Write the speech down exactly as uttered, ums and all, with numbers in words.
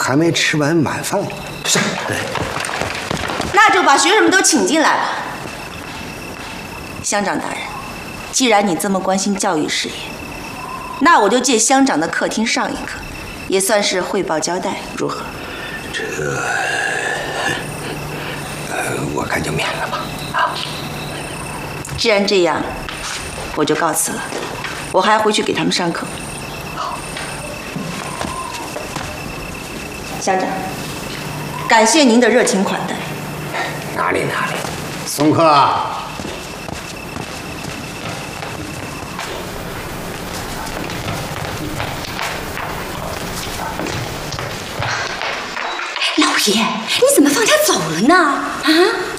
还没吃完晚饭呢。 是，对。 那就把学生们都请进来了。乡长大人，既然你这么关心教育事业，那我就借乡长的客厅上一课，也算是汇报交代，如何？ 这个，呃，我看就免了吧。啊， 既然这样，我就告辞了。我还要回去给他们上课。好，乡长，感谢您的热情款待。 哪里哪里，松客啊。 老爷，你怎么放他走了呢？啊？